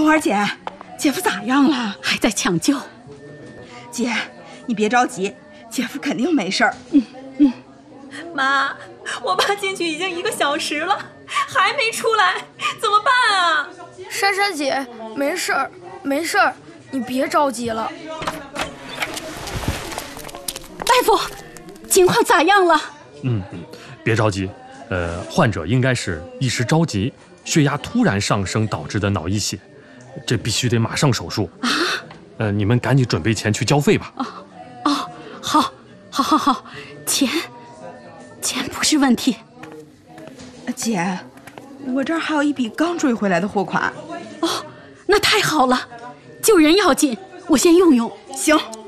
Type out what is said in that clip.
秋花姐，姐夫咋样了？ 还在抢救。 姐，你别着急，姐夫肯定没事儿。 妈，我爸进去已经1个小时了，还没出来，怎么办啊？ 珊珊姐，没事儿，没事儿，你别着急了。 大夫，情况咋样了？ 别着急，患者应该是一时着急，血压突然上升导致的脑溢血，这必须得马上手术啊！你们赶紧准备钱去交费吧。 好，钱不是问题。 姐，我这儿还有一笔刚追回来的货款。 哦，那太好了，救人要紧，我先用用。 行。